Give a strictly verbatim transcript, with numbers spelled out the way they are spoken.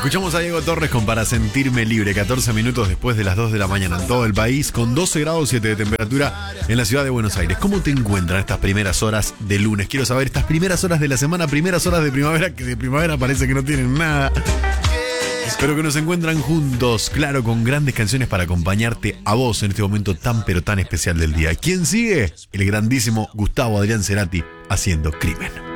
Escuchamos a Diego Torres con Para Sentirme Libre, catorce minutos después de las dos de la mañana en todo el país, con doce grados siete de temperatura en la ciudad de Buenos Aires. ¿Cómo te encuentran estas primeras horas de lunes? Quiero saber, estas primeras horas de la semana, primeras horas de primavera, que de primavera parece que no tienen nada. Espero que nos encuentran juntos, claro, con grandes canciones para acompañarte a vos en este momento tan pero tan especial del día. ¿Quién sigue? El grandísimo Gustavo Adrián Cerati haciendo Crimen.